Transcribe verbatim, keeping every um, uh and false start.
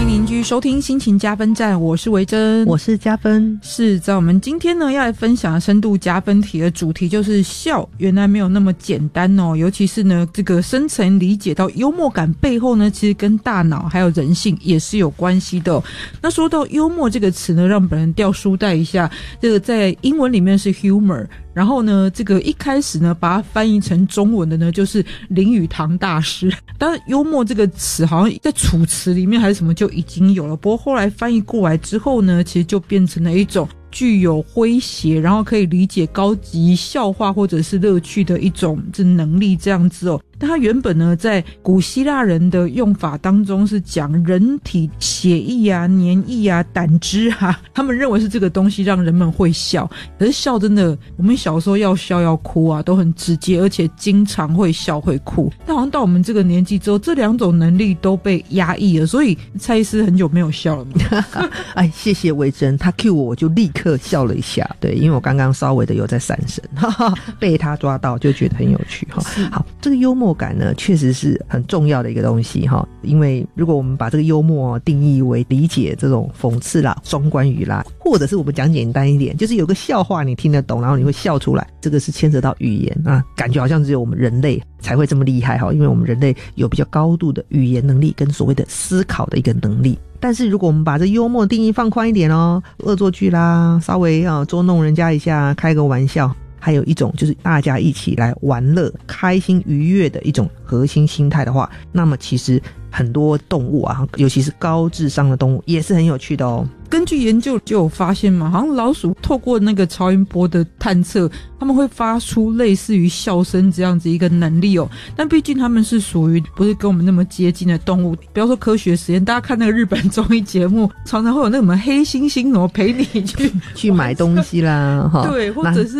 迎您继续收听心情加分站，我是维珍， 我是加分。 是在我们今天呢要来分享深度加分题的主题就是笑原来没有那么简单哦，尤其是呢这个深层理解到幽默感背后呢其实跟大脑还有人性也是有关系的哦。那说到幽默这个词呢，让本人掉书袋一下，这个在英文里面是 humor，然后呢这个一开始呢把它翻译成中文的呢就是林语堂大师。当然幽默这个词好像在楚辞里面还是什么就已经有了，不过后来翻译过来之后呢其实就变成了一种具有诙谐然后可以理解高级笑话或者是乐趣的一种这能力这样子哦。但它原本呢在古希腊人的用法当中是讲人体血液啊黏液啊胆汁啊，他们认为是这个东西让人们会笑。可是笑真的我们小时候要笑要哭啊都很直接，而且经常会笑会哭，但好像到我们这个年纪之后这两种能力都被压抑了，所以蔡医师很久没有笑了吗？ 哎，谢谢维珍，他 cue 我我就立刻笑了一下，对，因为我刚刚稍微的有在闪神，哈哈，被他抓到就觉得很有趣哈。好，这个幽默感呢确实是很重要的一个东西哈，因为如果我们把这个幽默定义为理解这种讽刺啦双关语啦，或者是我们讲简单一点就是有个笑话你听得懂然后你会笑出来，这个是牵扯到语言啊，感觉好像只有我们人类才会这么厉害哈，因为我们人类有比较高度的语言能力跟所谓的思考的一个能力。但是如果我们把这幽默定义放宽一点哦，恶作剧啦，稍微啊捉弄人家一下，开个玩笑，还有一种就是大家一起来玩乐开心愉悦的一种核心心态的话，那么其实很多动物啊，尤其是高智商的动物也是很有趣的哦。 根据研究就有发现嘛，好像老鼠透过那个超音波的探测，他们会发出类似于笑声这样子一个能力哦。但毕竟他们是属于不是跟我们那么接近的动物，不要说科学实验，大家看那个日本综艺节目常常会有那个什么黑猩猩什么陪你去去买东西啦， 对，或者是